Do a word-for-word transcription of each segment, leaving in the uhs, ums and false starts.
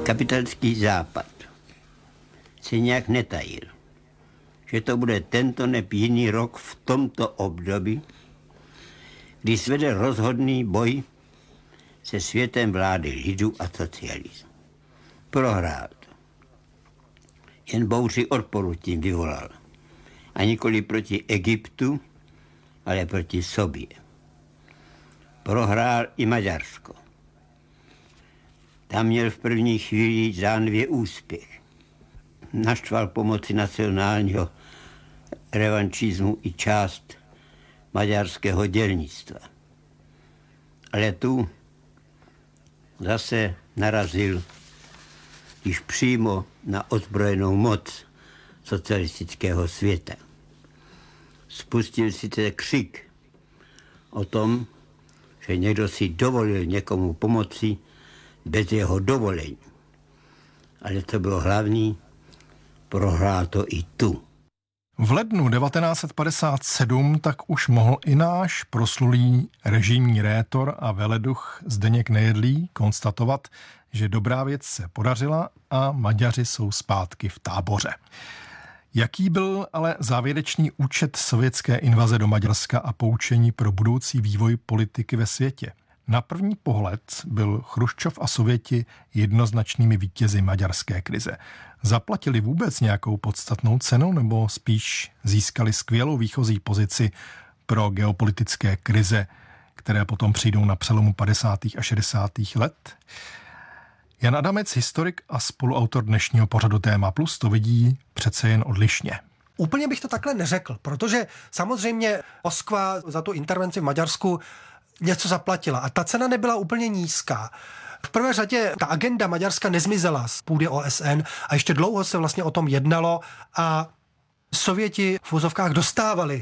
Kapitalistický západ se nějak netajil, že to bude tento neb jiný rok v tomto období, kdy svede rozhodný boj se světem vlády lidu a socialismu. Prohrál to. Jen bouři odporu tím vyvolal. A nikoli proti Egyptu, ale proti sobě. Prohrál i Maďarsko. Tam měl v první chvíli zdánlivě úspěch. Naštval pomocí nacionálního revanšismu i část maďarského dělnictva. Ale tu zase narazil již přímo na ozbrojenou moc socialistického světa. Spustil sice křik o tom, že někdo si dovolil někomu pomoci bez jeho dovolení. Ale to bylo hlavní, prohrál to i tu. V lednu devatenáct set padesát sedm tak už mohl i náš proslulý režimní rétor a veleduch Zdeněk Nejedlý konstatovat, že dobrá věc se podařila a Maďaři jsou zpátky v táboře. Jaký byl ale závěrečný účet sovětské invaze do Maďarska a poučení pro budoucí vývoj politiky ve světě? Na první pohled byl Chruščov a Sověti jednoznačnými vítězi maďarské krize. Zaplatili vůbec nějakou podstatnou cenu nebo spíš získali skvělou výchozí pozici pro geopolitické krize, které potom přijdou na přelomu padesátých a šedesátých let? Jan Adamec, historik a spoluautor dnešního pořadu Téma Plus, to vidí přece jen odlišně. Úplně bych to takhle neřekl, protože samozřejmě Moskva za tu intervenci v Maďarsku něco zaplatila a ta cena nebyla úplně nízká. V prvé řadě ta agenda Maďarska nezmizela z půdy O S N a ještě dlouho se vlastně o tom jednalo a Sověti v vozovkách dostávali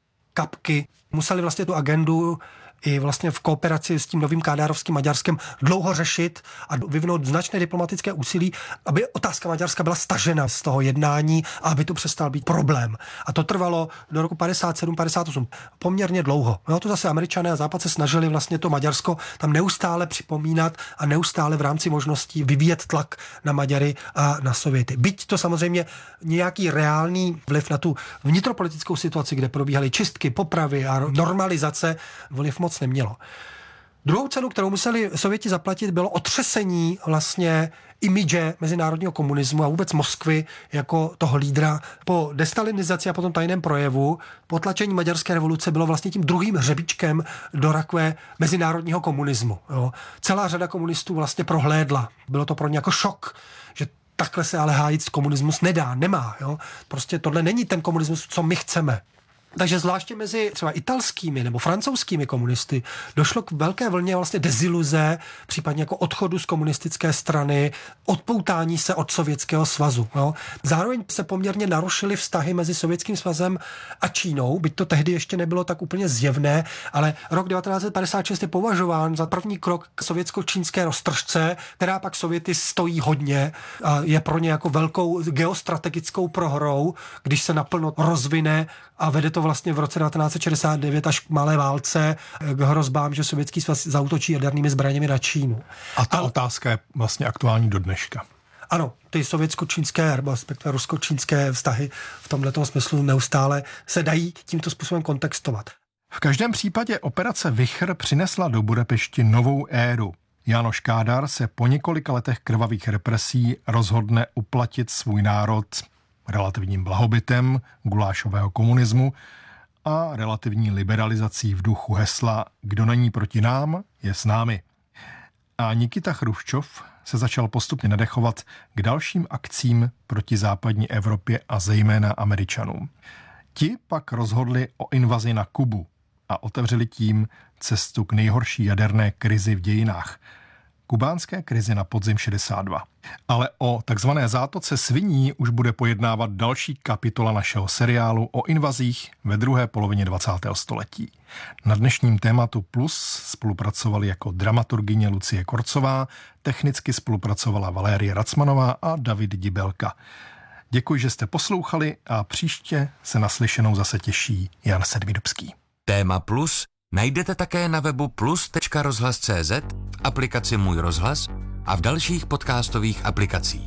kapky, museli vlastně tu agendu i vlastně v kooperaci s tím novým kádárovským Maďarskem dlouho řešit a vyvinout značné diplomatické úsilí, aby otázka Maďarska byla stažena z toho jednání a aby to přestal být problém. A to trvalo do roku padesát sedm padesát osm poměrně dlouho. No to zase Američané a Západ se snažili vlastně to Maďarsko tam neustále připomínat a neustále v rámci možností vyvíjet tlak na Maďary a na Sověty. Byť to samozřejmě nějaký reálný vliv na tu vnitropolitickou situaci, kde probíhaly čistky, popravy a normalizace, vliv moc nemělo. Druhou cenu, kterou museli Sověti zaplatit, bylo otřesení vlastně imidže mezinárodního komunismu a vůbec Moskvy jako toho lídra. Po destalinizaci a potom tajném projevu potlačení maďarské revoluce bylo vlastně tím druhým hřebíčkem do rakve mezinárodního komunismu. Jo. Celá řada komunistů vlastně prohlédla. Bylo to pro ně jako šok, že takhle se ale hájit komunismus nedá, nemá. Jo. Prostě tohle není ten komunismus, co my chceme. Takže zvláště mezi třeba italskými nebo francouzskými komunisty došlo k velké vlně vlastně deziluze, případně jako odchodu z komunistické strany, odpoutání se od Sovětského svazu. Jo. Zároveň se poměrně narušily vztahy mezi Sovětským svazem a Čínou, byť to tehdy ještě nebylo tak úplně zjevné, ale rok devatenáct set padesát šest je považován za první krok k sovětsko-čínské roztržce, která pak Sověty stojí hodně a je pro ně jako velkou geostrategickou prohrou, když se naplno rozvine a vede to vlastně v roce devatenáct set šedesát devět až k malé válce, k hrozbám, že Sovětský svaz zaútočí jadernými zbraněmi na Čínu. A ta a... otázka je vlastně aktuální do dneška. Ano, ty sovětsko-čínské, respektive rusko-čínské vztahy v tomto smyslu neustále se dají tímto způsobem kontextovat. V každém případě operace Vichr přinesla do Budapešti novou éru. Jánoš Kádár se po několika letech krvavých represí rozhodne uplatit svůj národ relativním blahobytem gulášového komunismu a relativní liberalizací v duchu hesla "Kdo není proti nám, je s námi". A Nikita Chruščov se začal postupně nadechovat k dalším akcím proti západní Evropě a zejména Američanům. Ti pak rozhodli o invazi na Kubu a otevřeli tím cestu k nejhorší jaderné krizi v dějinách. Kubánské krizi na podzim šedesát dva. Ale o takzvané zátoce sviní už bude pojednávat další kapitola našeho seriálu o invazích ve druhé polovině dvacátého století. Na dnešním Tématu Plus spolupracovali jako dramaturgyně Lucie Korcová, technicky spolupracovala Valérie Racmanová a David Dibelka. Děkuji, že jste poslouchali a příště se na slyšenou zase těší Jan Sedmidubský. Téma Plus najdete také na webu plus tečka rozhlas tečka cé zet, v aplikaci Můj rozhlas a v dalších podcastových aplikacích.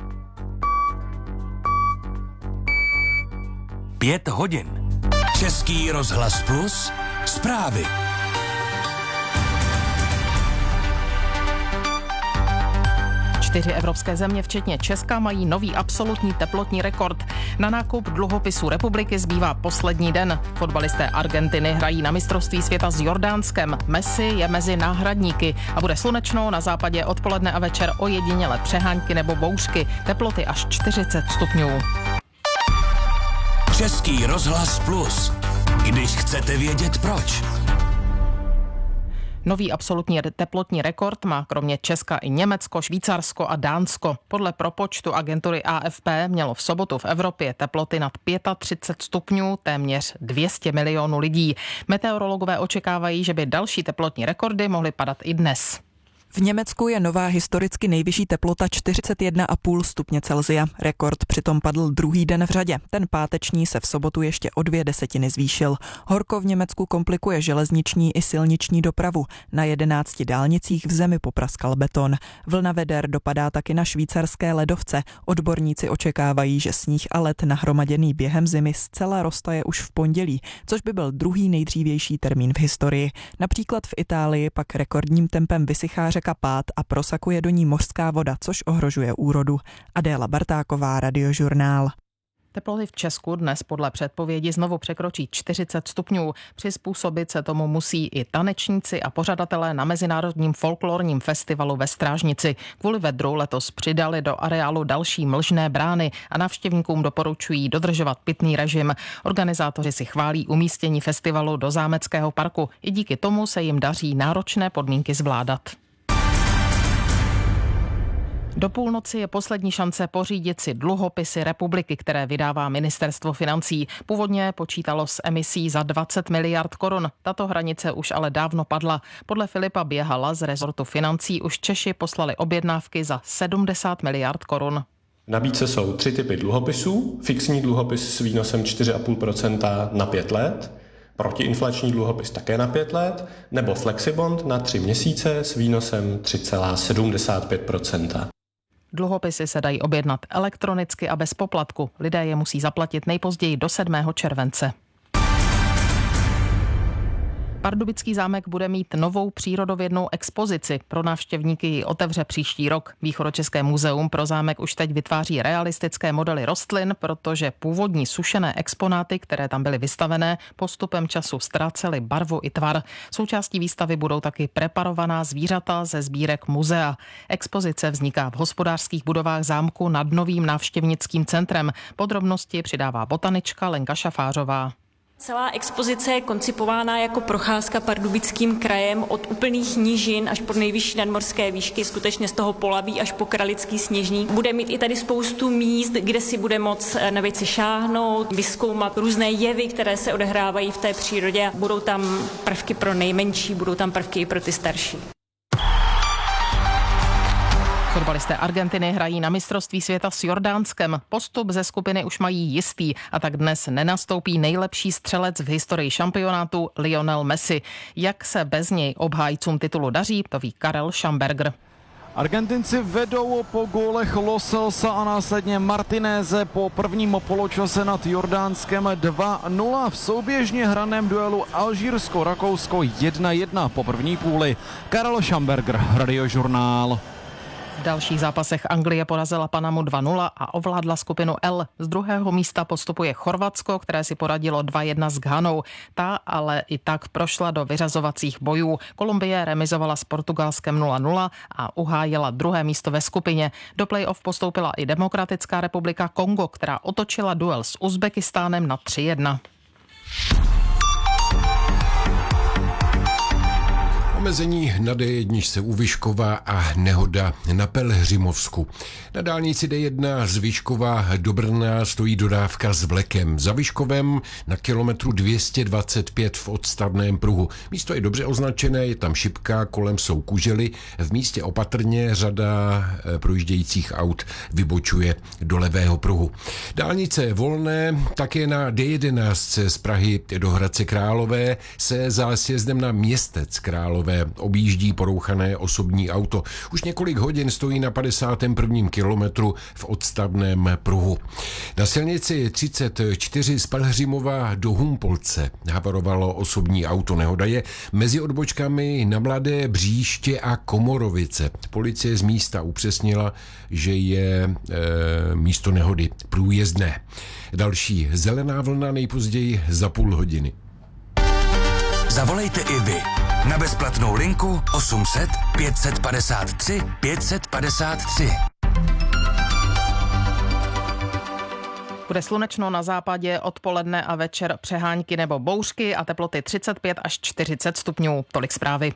Pět hodin. Český rozhlas Plus. Zprávy. Čtyři evropské země, včetně Česka, mají nový absolutní teplotní rekord. Na nákup dluhopisů republiky zbývá poslední den. Fotbalisté Argentiny hrají na mistrovství světa s Jordánskem. Messi je mezi náhradníky a bude slunečno, na západě odpoledne a večer ojediněle přehánky nebo bouřky. Teploty až čtyřicet stupňů. Český rozhlas Plus. Když chcete vědět proč. Nový absolutní teplotní rekord má kromě Česka i Německo, Švýcarsko a Dánsko. Podle propočtu agentury A F P mělo v sobotu v Evropě teploty nad třicet pět stupňů téměř dvě stě milionů lidí. Meteorologové očekávají, že by další teplotní rekordy mohly padat i dnes. V Německu je nová historicky nejvyšší teplota čtyřicet jedna celá pět stupně Celsia. Rekord přitom padl druhý den v řadě. Ten páteční se v sobotu ještě o dvě desetiny zvýšil. Horko v Německu komplikuje železniční i silniční dopravu. Na jedenácti dálnicích v zemi popraskal beton. Vlna veder dopadá taky na švýcarské ledovce. Odborníci očekávají, že sníh a led nahromaděný během zimy zcela roztaje už v pondělí, což by byl druhý nejdřívější termín v historii. Například v Itálii pak rekordním tempem vysychá řeka Pát a prosakuje do ní mořská voda, což ohrožuje úrodu. Adéla Bartáková, Radiožurnál. Teploty v Česku dnes podle předpovědi znovu překročí čtyřicet stupňů. Přizpůsobit se tomu musí i tanečníci a pořadatelé na Mezinárodním folklorním festivalu ve Strážnici. Kvůli vedru letos přidali do areálu další mlžné brány a návštěvníkům doporučují dodržovat pitný režim. Organizátoři si chválí umístění festivalu do Zámeckého parku. I díky tomu se jim daří náročné podmínky zvládat. Do půlnoci je poslední šance pořídit si dluhopisy republiky, které vydává ministerstvo financí. Původně počítalo s emisí za dvacet miliard korun. Tato hranice už ale dávno padla. Podle Filipa Běhala z rezortu financí už Češi poslali objednávky za sedmdesát miliard korun. V nabídce jsou tři typy dluhopisů. Fixní dluhopis s výnosem čtyři celá pět procenta na pět let, protiinflační dluhopis také na pět let, nebo flexibond na tři měsíce s výnosem tři celá sedmdesát pět procenta. Dluhopisy se dají objednat elektronicky a bez poplatku. Lidé je musí zaplatit nejpozději do sedmého července. Pardubický zámek bude mít novou přírodovědnou expozici. Pro návštěvníky ji otevře příští rok. Východočeské muzeum pro zámek už teď vytváří realistické modely rostlin, protože původní sušené exponáty, které tam byly vystavené, postupem času ztrácely barvu i tvar. Součástí výstavy budou taky preparovaná zvířata ze sbírek muzea. Expozice vzniká v hospodářských budovách zámku nad novým návštěvnickým centrem. Podrobnosti přidává botanička Lenka Šafářová. Celá expozice je koncipována jako procházka Pardubickým krajem od úplných nížin až po nejvyšší nadmořské výšky, skutečně z toho Polaví až po Kralický Sněžník. Bude mít i tady spoustu míst, kde si bude moc na věci šáhnout, vyzkoumat různé jevy, které se odehrávají v té přírodě. Budou tam prvky pro nejmenší, budou tam prvky i pro ty starší. Fotbalisté Argentiny hrají na mistrovství světa s Jordánskem. Postup ze skupiny už mají jistý a tak dnes nenastoupí nejlepší střelec v historii šampionátu Lionel Messi. Jak se bez něj obhájcům titulu daří, to ví Karel Schamberger. Argentinci vedou po gólech Lo Celsa a následně Martineze po prvním poločase nad Jordánskem dva nula v souběžně hraném duelu Alžírsko-Rakousko jedna jedna po první půli. Karel Schamberger, Radiožurnál. V dalších zápasech Anglie porazila Panamu dva nula a ovládla skupinu L. Z druhého místa postupuje Chorvatsko, které si poradilo dva jedna s Ghanou. Ta ale i tak prošla do vyřazovacích bojů. Kolumbie remizovala s Portugalskem nula nula a uhájila druhé místo ve skupině. Do play-off postoupila i Demokratická republika Kongo, která otočila duel s Uzbekistánem na tři jedna. Omezení na D jedna se u Vyškova a nehoda na Pelhřimovsku. Na dálnici D jedna z Vyškova do Brna stojí dodávka s vlekem. Za Vyškovem na kilometru dvě stě dvacet pět v odstavném pruhu. Místo je dobře označené, je tam šipka, kolem jsou kužely. V místě opatrně řada projíždějících aut vybočuje do levého pruhu. Dálnice volné také na D jedenáct z Prahy do Hradce Králové se za sjezdem na Městec Králové Poprvé objíždí porouchané osobní auto. Už několik hodin stojí na padesátém prvním kilometru v odstavném pruhu. Na silnici třicet čtyři z Pelhřimova do Humpolce havarovalo osobní auto. Nehoda je mezi odbočkami na Mladé Bříště a Komorovice. Policie z místa upřesnila, že je e, místo nehody průjezdné. Další zelená vlna nejpozději za půl hodiny. Zavolejte i vy na bezplatnou linku osm set pět set padesát tři pět set padesát tři. Bude slunečno na západě, odpoledne a večer přehánky nebo bouřky a teploty třicet pět až čtyřicet stupňů. Tolik zprávy.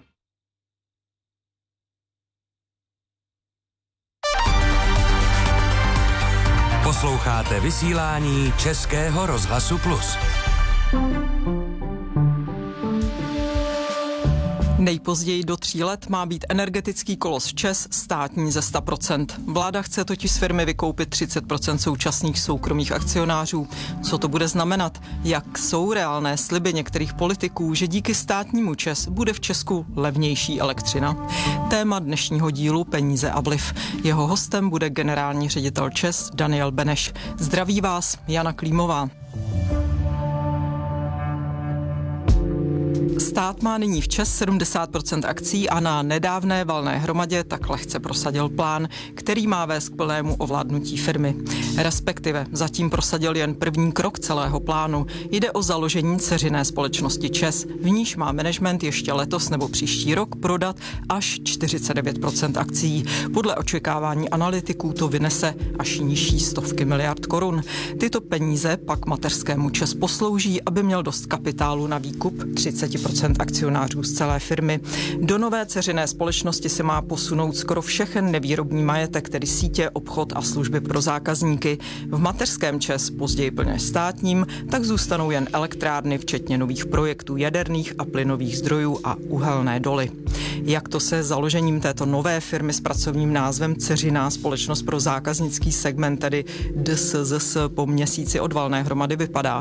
Posloucháte vysílání Českého rozhlasu Plus. Nejpozději do tří let má být energetický kolos ČEZ státní ze sto procent. Vláda chce totiž z firmy vykoupit třicet procent současných soukromých akcionářů. Co to bude znamenat? Jak jsou reálné sliby některých politiků, že díky státnímu ČEZ bude v Česku levnější elektřina? Téma dnešního dílu Peníze a vliv. Jeho hostem bude generální ředitel ČEZ Daniel Beneš. Zdraví vás Jana Klímová. Stát má nyní v ČEZ sedmdesát procent akcí a na nedávné valné hromadě tak lehce prosadil plán, který má vést k plnému ovládnutí firmy. Respektive zatím prosadil jen první krok celého plánu. Jde o založení dceřiné společnosti ČEZ, v níž má management ještě letos nebo příští rok prodat až čtyřicet devět procent akcí. Podle očekávání analytiků to vynese až nižší stovky miliard korun. Tyto peníze pak mateřskému ČEZ poslouží, aby měl dost kapitálu na výkup třicet procent akcionářů z celé firmy. Do nové dceřiné společnosti se má posunout skoro všechen nevýrobní majetek, tedy sítě, obchod a služby pro zákazníky. V mateřském ČEZ, později plně státním, tak zůstanou jen elektrárny, včetně nových projektů jaderných a plynových zdrojů a uhelné doly. Jak to se založením této nové firmy s pracovním názvem Dceřiná společnost pro zákaznický segment, tedy D S Z S, po měsíci od valné hromady vypadá?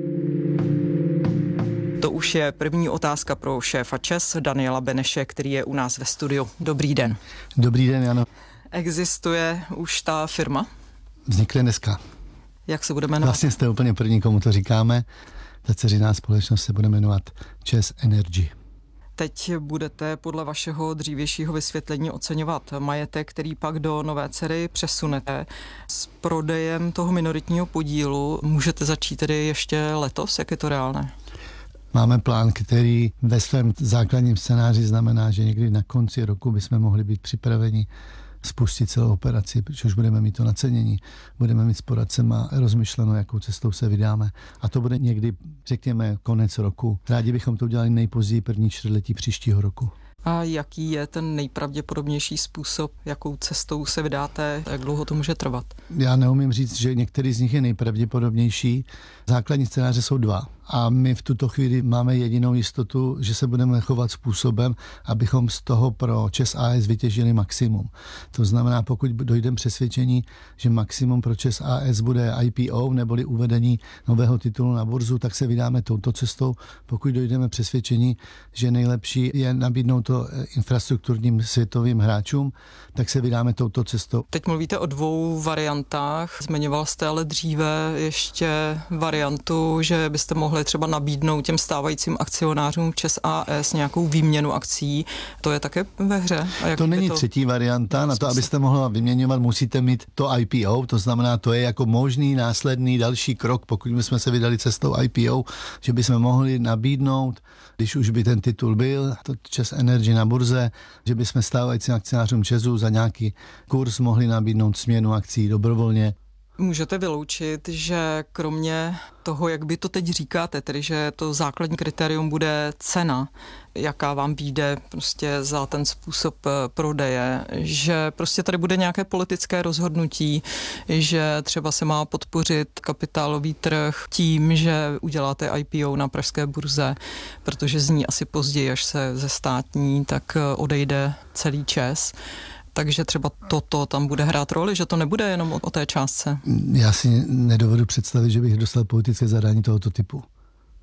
To už je první otázka pro šéfa ČEZ Daniela Beneše, který je u nás ve studiu. Dobrý den. Dobrý den, Jano. Existuje už ta firma? Vznikne dneska. Jak se bude jmenovat? Vlastně jste úplně první, komu to říkáme. Ta dceřiná společnost se bude jmenovat ČEZ Energy. Teď budete podle vašeho dřívějšího vysvětlení oceňovat majetek, který pak do nové dcery přesunete. S prodejem toho minoritního podílu můžete začít tedy ještě letos? Jak je to reálné? Máme plán, který ve svém základním scénáři znamená, že někdy na konci roku bychom mohli být připraveni spustit celou operaci, protože už budeme mít to nacenění, budeme mít s poradcema rozmyšleno, jakou cestou se vydáme. A to bude někdy, řekněme, konec roku. Rádi bychom to udělali nejpozději první čtvrtletí příštího roku. A jaký je ten nejpravděpodobnější způsob, jakou cestou se vydáte, jak dlouho to může trvat? Já neumím říct, že některý z nich je nejpravděpodobnější. Základní scénáře jsou dva. A my v tuto chvíli máme jedinou jistotu, že se budeme chovat způsobem, abychom z toho pro ČEZ A S vytěžili maximum. To znamená, pokud dojdeme přesvědčení, že maximum pro ČEZ A S bude I P O, neboli uvedení nového titulu na burzu, tak se vydáme touto cestou. Pokud dojdeme přesvědčení, že nejlepší je nabídnout to infrastrukturním světovým hráčům, tak se vydáme touto cestou. Teď mluvíte o dvou variantách. Zmiňoval jste ale dříve ještě variantu, že byste mohli třeba nabídnout těm stávajícím akcionářům ČEZ A S nějakou výměnu akcí. To je také ve hře? A jak to není to... třetí varianta. Na to, abyste mohla vyměňovat, musíte mít to I P O, to znamená, to je jako možný následný další krok, pokud bychom se vydali cestou I P O, že bychom mohli nabídnout, když už by ten titul byl, to ČEZ Energy na burze, že bychom stávajícím akcionářům ČEZu za nějaký kurz mohli nabídnout směnu akcí dobrovolně. Můžete vyloučit, že kromě toho, jak by to teď říkáte, tedy že to základní kritérium bude cena, jaká vám vyjde prostě za ten způsob prodeje, že prostě tady bude nějaké politické rozhodnutí, že třeba se má podpořit kapitálový trh tím, že uděláte I P O na pražské burze, protože z ní asi později, až se ze státní, tak odejde celý ČEZ. Takže třeba toto tam bude hrát roli, že to nebude jenom o, o té částce. Já si nedovedu představit, že bych dostal politické zadání tohoto typu.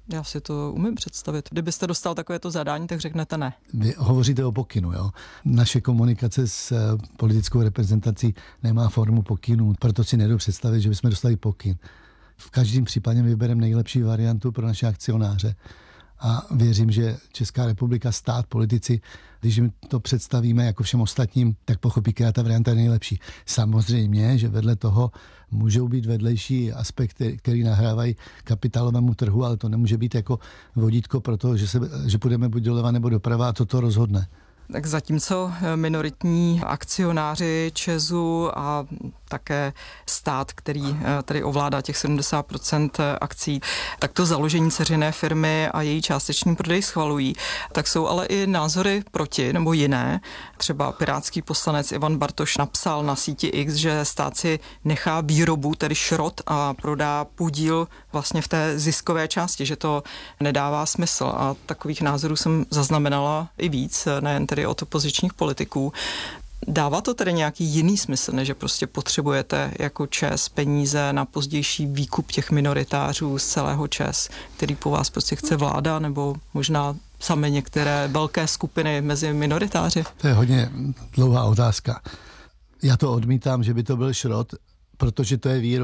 Já si to umím představit. Kdybyste dostal takovéto zadání, tak řeknete ne. Vy hovoříte o pokynu, jo? Naše komunikace s politickou reprezentací nemá formu pokynu, proto si nedovedu představit, že bychom dostali pokyn. V každém případě vybereme nejlepší variantu pro naše akcionáře. A věřím, že Česká republika, stát, politici, když jim to představíme jako všem ostatním, tak pochopí, která ta varianta je nejlepší. Samozřejmě, že vedle toho můžou být vedlejší aspekty, které nahrávají kapitálovému trhu, ale to nemůže být jako vodítko pro to, že, se, že půjdeme buď doleva nebo doprava a toto rozhodne. Tak zatímco minoritní akcionáři ČEZu a také stát, který tady ovládá těch sedmdesát procent akcí, tak to založení dceřiné firmy a její částečný prodej schvalují, tak jsou ale i názory proti nebo jiné. Třeba pirátský poslanec Ivan Bartoš napsal na síti X, že stát si nechá výrobu, tedy šrot, a prodá podíl vlastně v té ziskové části, že to nedává smysl. A takových názorů jsem zaznamenala i víc, nejen tedy od opozičních politiků. Dává to tedy nějaký jiný smysl, než že prostě potřebujete jako ČEZ peníze na pozdější výkup těch minoritářů z celého ČEZ, který po vás prostě chce vláda, nebo možná sami některé velké skupiny mezi minoritáři? To je hodně dlouhá otázka. Já to odmítám, že by to byl šrot, protože to je výroba.